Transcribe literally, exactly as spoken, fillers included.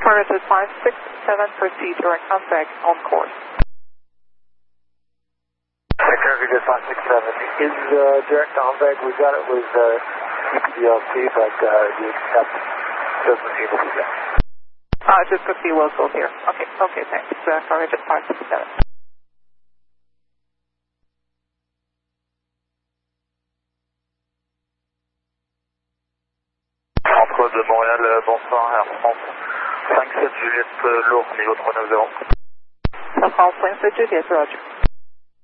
Courage five six seven, proceed direct contact on course. Courage five six seven is uh, direct contact. We got it with uh, E P D L C, but uh, the accept doesn't seem to be there. Uh, just could be local here. Okay, okay, thanks. Uh, Courage five six seven. Entre de Montréal, bonsoir, Air France. cinq sept Juliette Lourd, niveau trois neuf zéro. Air France cinq sept Juliette, Roger.